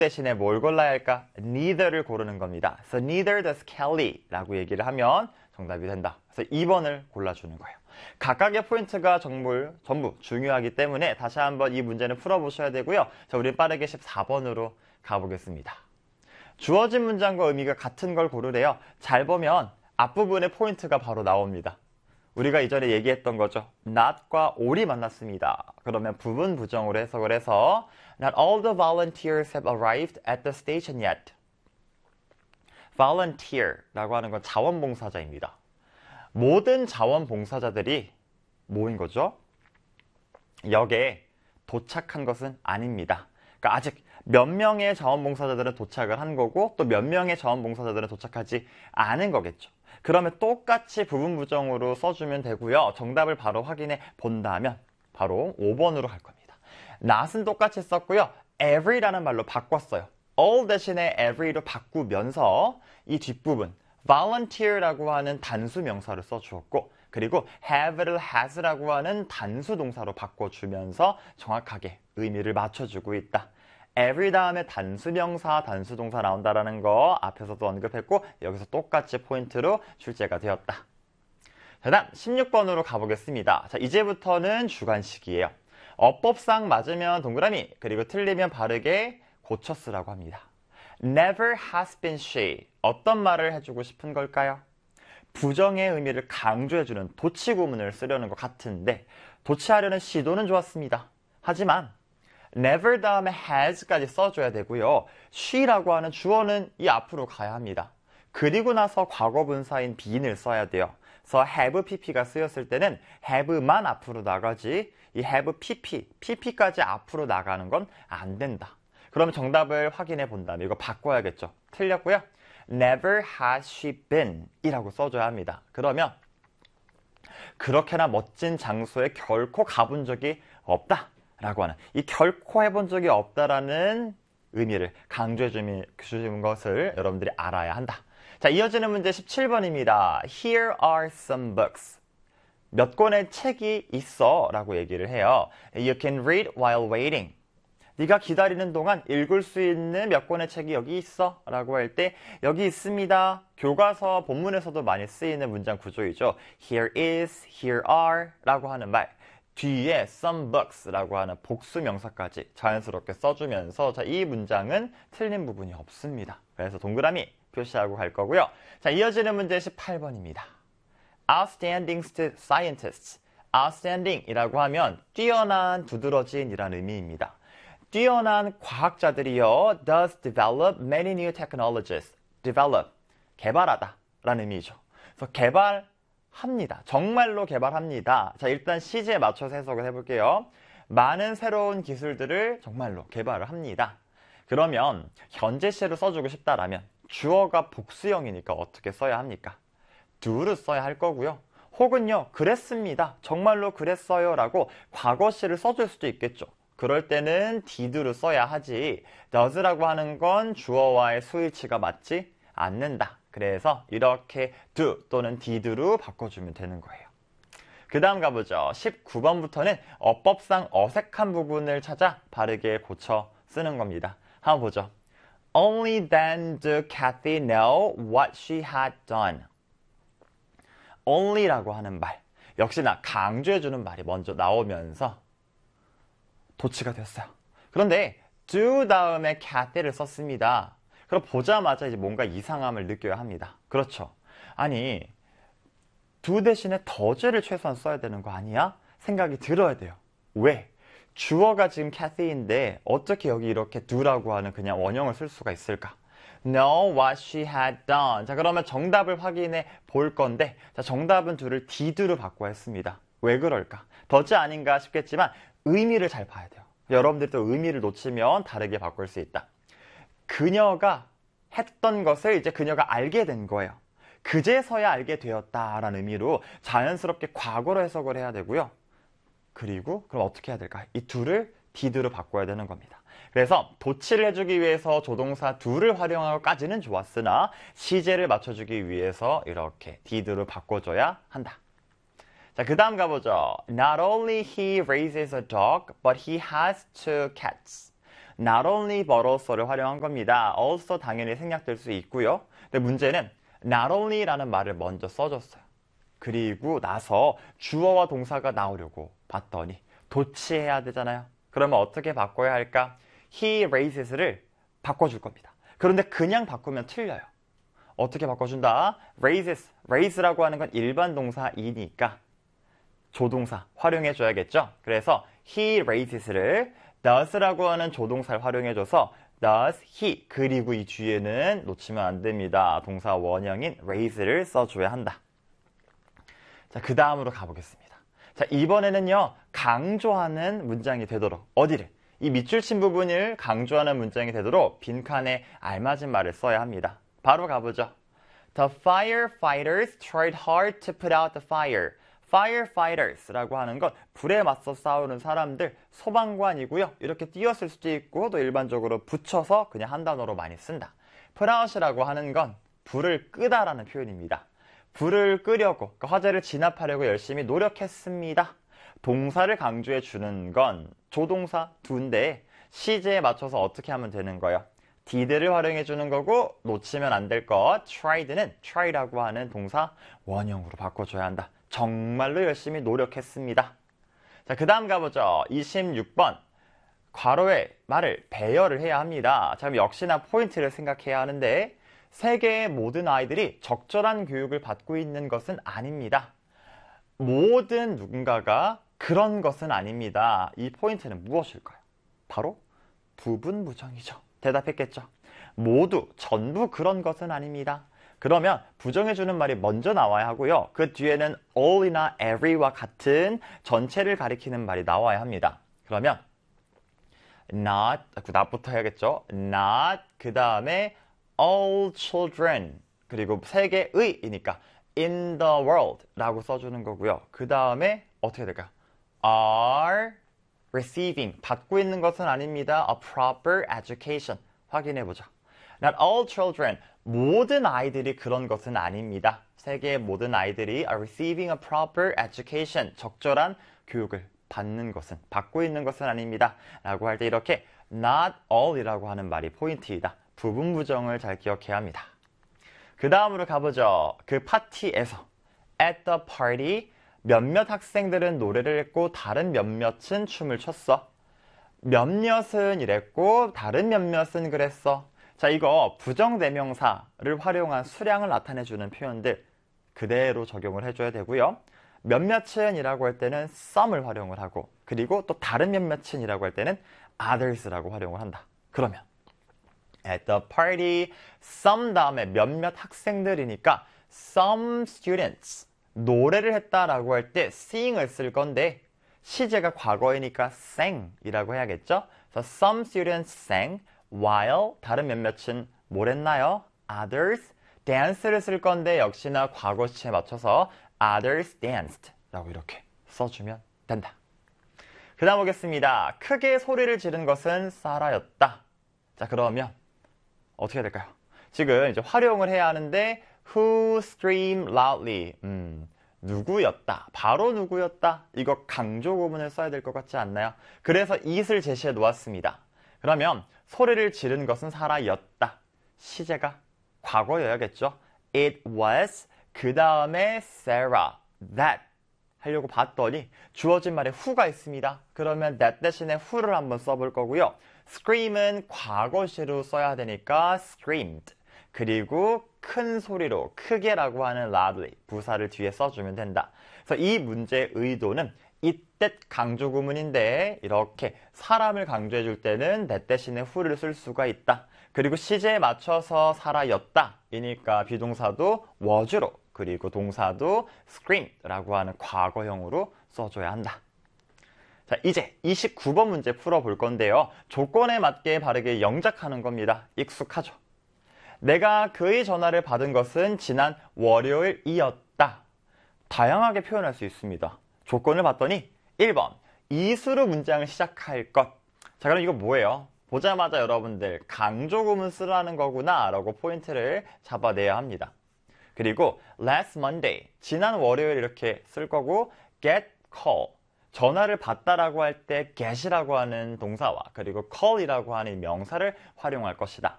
대신에 뭘 골라야 할까? neither를 고르는 겁니다. So neither does Kelly 라고 얘기를 하면 정답이 된다. 그래서 2번을 골라주는 거예요. 각각의 포인트가 전부 중요하기 때문에 다시 한번 이 문제는 풀어보셔야 되고요. 자, 우리 빠르게 14번으로 가보겠습니다. 주어진 문장과 의미가 같은 걸 고르래요. 잘 보면 앞부분에 포인트가 바로 나옵니다. 우리가 이전에 얘기했던 거죠. not과 all이 만났습니다. 그러면 부분 부정으로 해석을 해서 Not all the volunteers have arrived at the station yet. volunteer라고 하는 건 자원봉사자입니다. 모든 자원봉사자들이 뭐인 거죠? 역에 도착한 것은 아닙니다. 그러니까 아직 몇 명의 자원봉사자들은 도착을 한 거고 또 몇 명의 자원봉사자들은 도착하지 않은 거겠죠. 그러면 똑같이 부분 부정으로 써주면 되고요. 정답을 바로 확인해 본다면 바로 5번으로 갈 겁니다. not은 똑같이 썼고요. every라는 말로 바꿨어요. all 대신에 every로 바꾸면서 이 뒷부분 volunteer라고 하는 단수 명사를 써주었고 그리고 have를 has라고 하는 단수 동사로 바꿔주면서 정확하게 의미를 맞춰주고 있다. every 다음에 단수 명사, 단수 동사 나온다라는 거 앞에서도 언급했고 여기서 똑같이 포인트로 출제가 되었다. 자, 다음 16번으로 가보겠습니다. 자, 이제부터는 주관식이에요. 어법상 맞으면 동그라미, 그리고 틀리면 바르게 고쳐 쓰라고 합니다. Never has been she. 어떤 말을 해주고 싶은 걸까요? 부정의 의미를 강조해주는 도치 구문을 쓰려는 것 같은데 도치하려는 시도는 좋았습니다. 하지만 never 다음에 has까지 써줘야 되고요. she라고 하는 주어는 이 앞으로 가야 합니다. 그리고 나서 과거 분사인 being을 써야 돼요. 그래서 have pp가 쓰였을 때는 have만 앞으로 나가지 이 have pp까지 앞으로 나가는 건 안 된다. 그러면 정답을 확인해 본다면 이거 바꿔야겠죠. 틀렸고요. Never has she been 이라고 써줘야 합니다. 그러면 그렇게나 멋진 장소에 결코 가본 적이 없다 라고 하는 이 결코 해본 적이 없다라는 의미를 강조해 주는 것을 여러분들이 알아야 한다. 자, 이어지는 문제 17번입니다. Here are some books. 몇 권의 책이 있어 라고 얘기를 해요. You can read while waiting. 네가 기다리는 동안 읽을 수 있는 몇 권의 책이 여기 있어 라고 할 때 여기 있습니다. 교과서 본문에서도 많이 쓰이는 문장 구조이죠. Here is, here are 라고 하는 말 뒤에 some books 라고 하는 복수 명사까지 자연스럽게 써주면서 자, 이 문장은 틀린 부분이 없습니다. 그래서 동그라미 표시하고 갈 거고요. 자, 이어지는 문제 18번입니다. Outstanding scientists. Outstanding 이라고 하면 뛰어난, 두드러진 이란 의미입니다. 뛰어난 과학자들이요. Does develop many new technologies. Develop, 개발하다 라는 의미죠. 그래서 개발합니다. 정말로 개발합니다. 자, 일단 시제에 맞춰서 해석을 해볼게요. 많은 새로운 기술들을 정말로 개발을 합니다. 그러면 현재 시제로 써주고 싶다라면 주어가 복수형이니까 어떻게 써야 합니까? do를 써야 할 거고요. 혹은요, 그랬습니다. 정말로 그랬어요 라고 과거시를 써줄 수도 있겠죠. 그럴 때는 did를 써야 하지 does라고 하는 건 주어와의 수일치가 맞지 않는다. 그래서 이렇게 do 또는 did로 바꿔주면 되는 거예요. 그 다음 가보죠. 19번부터는 어법상 어색한 부분을 찾아 바르게 고쳐 쓰는 겁니다. 한번 보죠. Only then did Kathy know what she had done. only라고 하는 말, 역시나 강조해주는 말이 먼저 나오면서 도치가 됐어요. 그런데 do 다음에 Kathy를 썼습니다. 그럼 보자마자 이제 뭔가 이상함을 느껴야 합니다. 그렇죠. 아니, do 대신에 does를 최소한 써야 되는 거 아니야? 생각이 들어야 돼요. 왜? 주어가 지금 Kathy인데 어떻게 여기 이렇게 do라고 하는 그냥 원형을 쓸 수가 있을까? Know what she had done. 자, 그러면 정답을 확인해 볼 건데, 자, 정답은 do를 did로 바꿔야 했습니다. 왜 그럴까? does 아닌가 싶겠지만 의미를 잘 봐야 돼요. 여러분들도 의미를 놓치면 다르게 바꿀 수 있다. 그녀가 했던 것을 이제 그녀가 알게 된 거예요. 그제서야 알게 되었다라는 의미로 자연스럽게 과거로 해석을 해야 되고요. 그리고 그럼 어떻게 해야 될까? 이 do를 did로 바꿔야 되는 겁니다. 그래서 도치를 해주기 위해서 조동사 do를 활용하고까지는 좋았으나 시제를 맞춰주기 위해서 이렇게 did로 바꿔줘야 한다. 자, 그 다음 가보죠. Not only he raises a dog, but he has two cats. not only but also를 활용한 겁니다. also 당연히 생략될 수 있고요. 근데 문제는 not only라는 말을 먼저 써줬어요. 그리고 나서 주어와 동사가 나오려고 봤더니 도치해야 되잖아요. 그러면 어떻게 바꿔야 할까? he raises를 바꿔줄 겁니다. 그런데 그냥 바꾸면 틀려요. 어떻게 바꿔준다? raises, raise라고 하는 건 일반 동사이니까 조동사 활용해줘야겠죠? 그래서 he raises를 does라고 하는 조동사를 활용해줘서 does he 그리고 이 뒤에는 놓치면 안 됩니다. 동사 원형인 raise를 써줘야 한다. 자, 그 다음으로 가보겠습니다. 자, 이번에는요, 강조하는 문장이 되도록 어디를? 이 밑줄 친 부분을 강조하는 문장이 되도록 빈칸에 알맞은 말을 써야 합니다. 바로 가보죠. The firefighters tried hard to put out the fire. Firefighters라고 하는 건 불에 맞서 싸우는 사람들, 소방관이고요. 이렇게 띄었을 수도 있고 또 일반적으로 붙여서 그냥 한 단어로 많이 쓴다. put out이라고 하는 건 불을 끄다라는 표현입니다. 불을 끄려고, 화재를 진압하려고 열심히 노력했습니다. 동사를 강조해 주는 건 조동사 두인데 시제에 맞춰서 어떻게 하면 되는 거예요? did를 활용해 주는 거고 놓치면 안 될 것 tried는 try라고 하는 동사 원형으로 바꿔줘야 한다. 정말로 열심히 노력했습니다. 자, 그 다음 가보죠. 26번. 괄호의 말을 배열을 해야 합니다. 자, 그럼 역시나 포인트를 생각해야 하는데 세계의 모든 아이들이 적절한 교육을 받고 있는 것은 아닙니다. 모든 누군가가 그런 것은 아닙니다. 이 포인트는 무엇일까요? 바로 부분 부정이죠. 대답했겠죠. 모두, 전부 그런 것은 아닙니다. 그러면 부정해주는 말이 먼저 나와야 하고요. 그 뒤에는 all이나 every와 같은 전체를 가리키는 말이 나와야 합니다. 그러면 not, not부터 해야겠죠. not, 그 다음에 all children, 그리고 세계의이니까 in the world 라고 써주는 거고요. 그 다음에 어떻게 될까요? are receiving, 받고 있는 것은 아닙니다. a proper education. 확인해보죠. Not all children, 모든 아이들이 그런 것은 아닙니다. 세계의 모든 아이들이 are receiving a proper education, 적절한 교육을 받는 것은, 받고 있는 것은 아닙니다. 라고 할 때 이렇게 not all이라고 하는 말이 포인트이다. 부분 부정을 잘 기억해야 합니다. 그 다음으로 가보죠. 그 파티에서 at the party 몇몇 학생들은 노래를 했고 다른 몇몇은 춤을 췄어. 몇몇은 이랬고 다른 몇몇은 그랬어. 자, 이거 부정대명사를 활용한 수량을 나타내주는 표현들 그대로 적용을 해줘야 되고요. 몇몇은 이라고 할 때는 some을 활용을 하고 그리고 또 다른 몇몇은 이라고 할 때는 others라고 활용을 한다. 그러면 at the party some 다음에 몇몇 학생들이니까 some students 노래를 했다라고 할 때 sing을 쓸 건데 시제가 과거이니까 sang이라고 해야겠죠. 그래서 some students sang while 다른 몇몇은 뭘 했나요? others dance를 쓸 건데 역시나 과거 시제에 맞춰서 others danced 라고 이렇게 써주면 된다. 그 다음 보겠습니다. 크게 소리를 지른 것은 사라였다. 자, 그러면 어떻게 해야 될까요? 지금 이제 활용을 해야 하는데 who screamed loudly. 누구였다. 바로 누구였다. 이거 강조 구문을 써야 될 것 같지 않나요? 그래서 it을 제시해 놓았습니다. 그러면 소리를 지른 것은 사라였다. 시제가 과거여야겠죠. It was 그 다음에 Sarah. That 하려고 봤더니 주어진 말에 who가 있습니다. 그러면 that 대신에 who를 한번 써볼 거고요. scream은 과거시로 써야 되니까 screamed. 그리고 큰 소리로 크게라고 하는 loudly 부사를 뒤에 써주면 된다. 그래서 이 문제의 의도는 이때 강조 구문인데 이렇게 사람을 강조해 줄 때는 that 대신에 who를 쓸 수가 있다. 그리고 시제에 맞춰서 사라였다. 이니까 비동사도 was로 그리고 동사도 screamed라고 하는 과거형으로 써줘야 한다. 자, 이제 29번 문제 풀어볼 건데요. 조건에 맞게 바르게 영작하는 겁니다. 익숙하죠? 내가 그의 전화를 받은 것은 지난 월요일이었다. 다양하게 표현할 수 있습니다. 조건을 봤더니 1번 이수로 문장을 시작할 것. 자, 그럼 이거 뭐예요? 보자마자 여러분들 강조구문 쓰라는 거구나 라고 포인트를 잡아내야 합니다. 그리고 last Monday, 지난 월요일 이렇게 쓸 거고 get call, 전화를 받다라고 할 때 get이라고 하는 동사와 그리고 call이라고 하는 명사를 활용할 것이다.